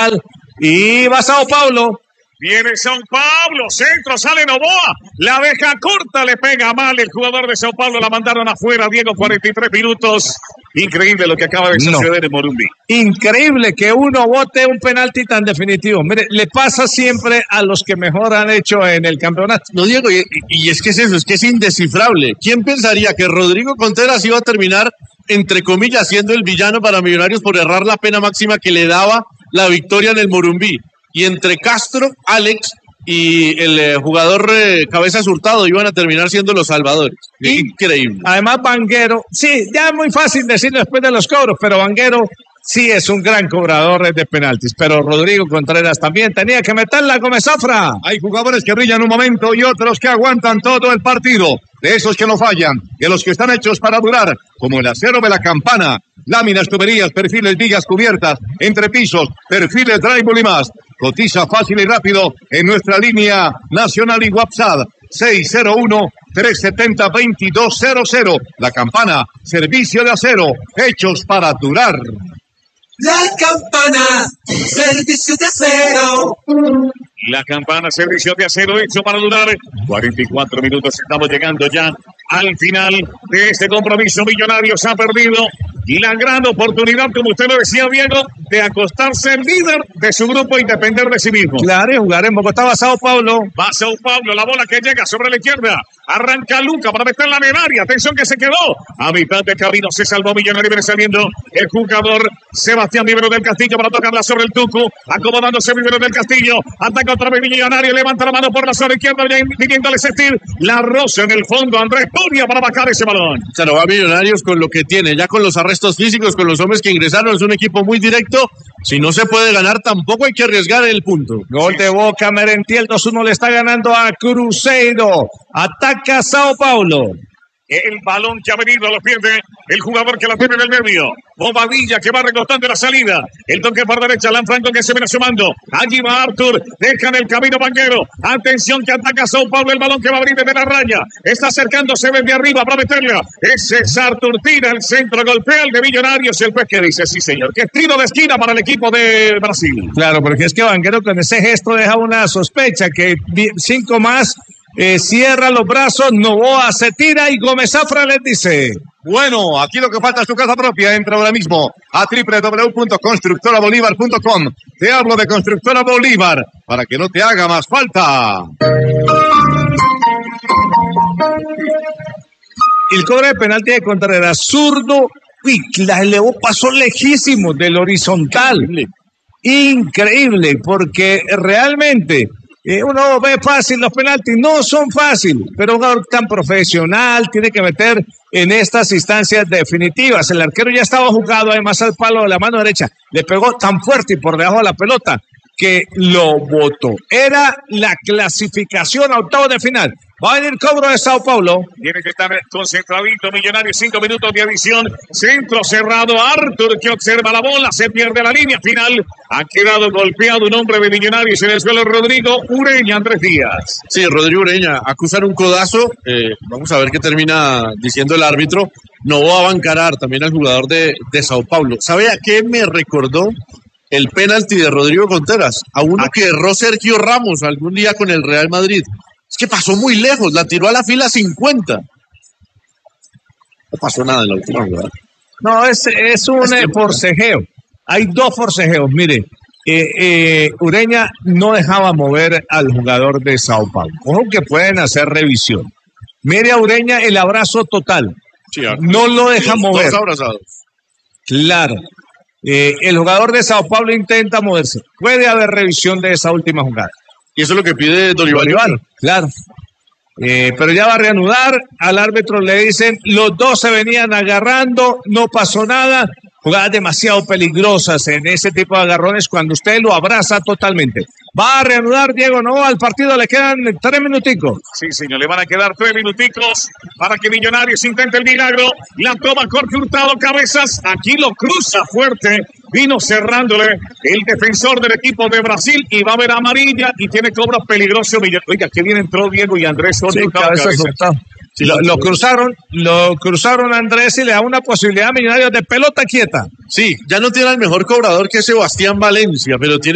penal. Y va Sao Paulo. Viene Sao Paulo, centro, sale Novoa, la deja corta, le pega mal el jugador de Sao Paulo, la mandaron afuera, Diego, 43 minutos. Increíble lo que acaba de suceder en Morumbi. Increíble que uno bote un penalti tan definitivo. Mire, le pasa siempre a los que mejor han hecho en el campeonato. No, Diego, y es que es eso, es que es indescifrable. ¿Quién pensaría que Rodrigo Contreras iba a terminar, entre comillas, siendo el villano para Millonarios por errar la pena máxima que le daba la victoria en el Morumbi? Y entre Castro, Alex y el jugador Cabezas Hurtado iban a terminar siendo los salvadores. Increíble. Además, Vanguero, sí, ya es muy fácil decirlo después de los cobros, pero Vanguero sí es un gran cobrador de penaltis. Pero Rodrigo Contreras también tenía que meterla como Zafra. Hay jugadores que brillan un momento y otros que aguantan todo el partido. De esos que no fallan, de los que están hechos para durar, como el acero de la Campana. Láminas, tuberías, perfiles, vigas cubiertas, entrepisos, perfiles, drywall y más. Cotiza fácil y rápido en nuestra línea nacional y WhatsApp 601-370-2200. La Campana, servicio de acero, hechos para durar. La Campana, servicio de acero. La Campana, servicio de acero hecho para durar. 44 minutos, estamos llegando ya al final de este compromiso. Millonarios ha perdido y la gran oportunidad, como usted lo decía, Diego, de acostarse líder de su grupo y depender de sí mismo. Claro, y jugar en Bogotá. Va Sao Paulo. Va Sao Paulo, la bola que llega sobre la izquierda. Arranca Luca para meterla en el área. Atención que se quedó a mitad de camino. Se salvó Millonario. Viene saliendo el jugador Sebastián Vivero del Castillo para tocarla sobre el Tucu. Acomodándose Vivero del Castillo. Ataca otra vez Millonario. Levanta la mano por la zona izquierda. Pidiéndole sentir la rosa en el fondo. Andrés Puria para bajar ese balón. Se lo va a Millonarios con lo que tiene. Ya con los arrestos físicos, con los hombres que ingresaron. Es un equipo muy directo. Si no se puede ganar, tampoco hay que arriesgar el punto. Gol de Boca, Merentiel 2-1 le está ganando a Cruzeiro. Ataca Sao Paulo. El balón que ha venido lo pierde el jugador que la tiene en el medio. Bobadilla que va recortando la salida. El toque por derecha, Lanfranco que se viene sumando. Allí va Arthur. Dejan el camino Vanguero. Atención que ataca Sao Paulo. El balón que va a abrir desde la raya. Está acercándose desde arriba para meterla. Ese es Arthur. Tira el centro. Golpea el de Millonarios. El juez que dice, sí señor, que es tiro de esquina para el equipo de Brasil. Claro, porque es que Vanguero con ese gesto deja una sospecha que 5 más. Cierra los brazos, Novoa se tira y Gómez Zafra les dice: bueno, aquí lo que falta es tu casa propia. Entra ahora mismo a www.constructorabolívar.com. Te hablo de Constructora Bolívar para que no te haga más falta. El cobro de penalti de Contreras, zurdo, y la elevó, pasó lejísimo del horizontal. Increíble, porque realmente uno ve fácil los penaltis, no son fáciles, pero un jugador tan profesional tiene que meter en estas instancias definitivas. El arquero ya estaba jugado además al palo de la mano derecha, le pegó tan fuerte y por debajo de la pelota que lo botó. Era la clasificación a octavos de final. Va a venir cobro de Sao Paulo. Tiene que estar concentradito Millonarios, 5 minutos de adición. Centro cerrado, Arthur que observa la bola, se pierde la línea final. Ha quedado golpeado un hombre de Millonarios en el suelo, Rodrigo Ureña, Andrés Díaz. Sí, Rodrigo Ureña, acusan un codazo. Vamos a ver qué termina diciendo el árbitro. No va a bancarar también al jugador de Sao Paulo. ¿Sabe a qué me recordó el penalti de Rodrigo Contreras? A uno que erró Sergio Ramos algún día con el Real Madrid. Es que pasó muy lejos, la tiró a la fila 50. No pasó nada en la última jugada. No, es un forcejeo. Hay 2 forcejeos. Mire, Ureña no dejaba mover al jugador de Sao Paulo. Ojo que pueden hacer revisión. Mire a Ureña el abrazo total. Sí, no lo deja mover. Dos abrazados. Claro. El jugador de Sao Paulo intenta moverse. Puede haber revisión de esa última jugada. Y eso es lo que pide Don Iván. Claro. Pero ya va a reanudar. Al árbitro le dicen, los dos se venían agarrando, no pasó nada. Jugadas demasiado peligrosas en ese tipo de agarrones cuando usted lo abraza totalmente. Va a reanudar Diego Novoa, al partido le quedan 3 minuticos. Sí, señor, le van a quedar 3 minuticos para que Millonarios intente el milagro. La toma Jorge Hurtado, Cabezas, aquí lo cruza fuerte, vino cerrándole el defensor del equipo de Brasil y va a haber amarilla y tiene cobro peligroso. Oiga, que bien entró Diego y Andrés. Sí, Cabezas. Sí, lo cruzaron Andrés y le da una posibilidad a Millonarios de pelota quieta. Sí, ya no tiene el mejor cobrador que Sebastián Valencia, pero tiene